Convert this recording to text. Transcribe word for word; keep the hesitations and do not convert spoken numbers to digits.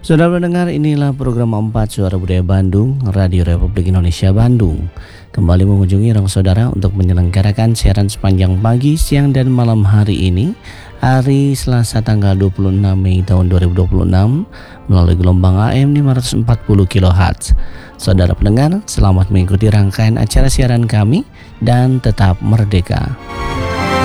Saudara pendengar, inilah program empat Suara Budaya Bandung, Radio Republik Indonesia Bandung. Kembali mengunjungi ruang saudara untuk menyelenggarakan siaran sepanjang pagi, siang, dan malam hari ini, hari Selasa tanggal dua puluh enam Mei tahun dua ribu dua puluh enam, melalui gelombang A M lima ratus empat puluh kilohertz. Saudara pendengar, selamat mengikuti rangkaian acara siaran kami dan tetap merdeka.